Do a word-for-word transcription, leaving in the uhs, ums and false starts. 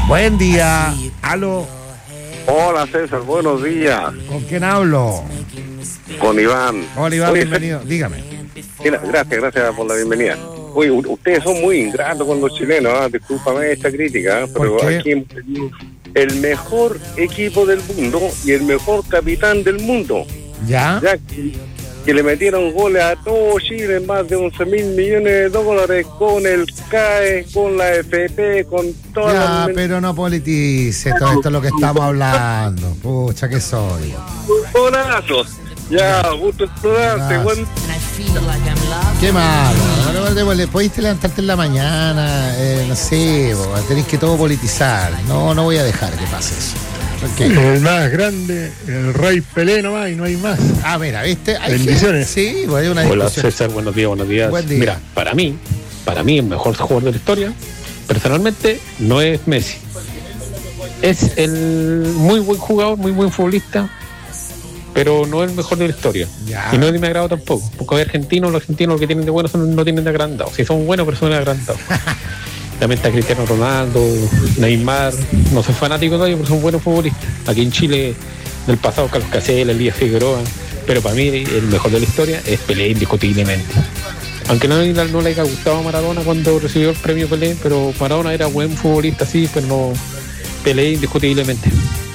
Buen día. Aló. Hola César, buenos días. ¿Con quién hablo? Con Iván. Hola Iván, Oye, bienvenido. Dígame. mira, gracias, gracias por la bienvenida. Oye, u- ustedes son muy ingratos con los chilenos, ¿ah? Discúlpame esta crítica, ¿ah? pero ¿Por qué? aquí hemos tenido el mejor equipo del mundo y el mejor capitán del mundo. ¿Ya? Ya que, que le metieron goles a todo Chile, más de once mil millones de dólares con el C A E, con la F P, con todas Ya, las... pero no politice todo esto es lo que estamos hablando. Pucha, que soy. Golazos. Ya, gusto explorarte, Gracias. buen... Qué malo. Bueno, bueno, bueno, Podiste levantarte en la mañana, eh, no sé, bo, tenéis que todo politizar. No, no voy a dejar que pase eso. Ok. El más grande, el Rey Pelé nomás, y no hay más. Ah, mira, ¿viste? Hay Bendiciones. gente- Sí, pues hay una Hola discusión. César, buenos días, buenos días. Buen día. Mira, para mí, para mí el mejor jugador de la historia, personalmente, no es Messi. Es el muy buen jugador, muy buen futbolista, pero no es el mejor de la historia. Ya. Y no es de mi agrado tampoco. Porque hay argentinos, los argentinos lo que tienen de bueno son, no tienen de agrandado. Si son buenos, pero son de agrandado. También está Cristiano Ronaldo, Neymar. No soy fanático de ellos, pero son buenos futbolistas. Aquí en Chile, del pasado, Carlos Casella, Elías Figueroa. Pero para mí, el mejor de la historia es Pelé, indiscutiblemente. Aunque no, no le haya gustado a Maradona cuando recibió el premio Pelé, pero Maradona era buen futbolista, sí, pero no, Pelé indiscutiblemente.